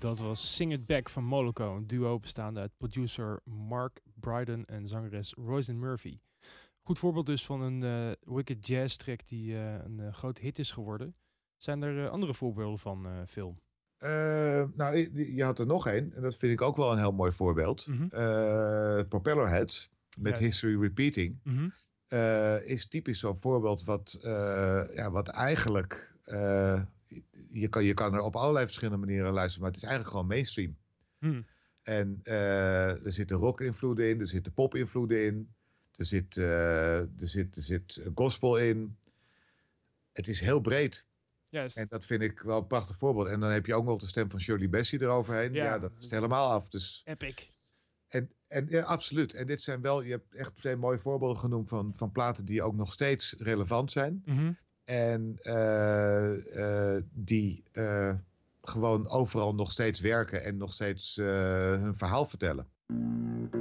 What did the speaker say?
Dat was Sing It Back van Moloko, een duo bestaande uit producer Mark Brydon en zangeres Roisin Murphy. Goed voorbeeld dus van een wicked jazz track die een groot hit is geworden. Zijn er andere voorbeelden van, Phil? Je had er nog één. En dat vind ik ook wel een heel mooi voorbeeld. Propellerheads met Juist. History Repeating. Mm-hmm. Is typisch zo'n voorbeeld wat eigenlijk... je kan er op allerlei verschillende manieren luisteren. Maar het is eigenlijk gewoon mainstream. Mm. En er zitten rock-invloeden in. Er zitten pop-invloeden in. Er zit gospel in. Het is heel breed. Juist. En dat vind ik wel een prachtig voorbeeld. En dan heb je ook nog de stem van Shirley Bassey eroverheen. Ja, dat is het helemaal af. Dus... Epic. En ja, absoluut. En dit zijn wel... Je hebt echt 2 mooie voorbeelden genoemd van platen die ook nog steeds relevant zijn. Mm-hmm. En die gewoon overal nog steeds werken en nog steeds hun verhaal vertellen.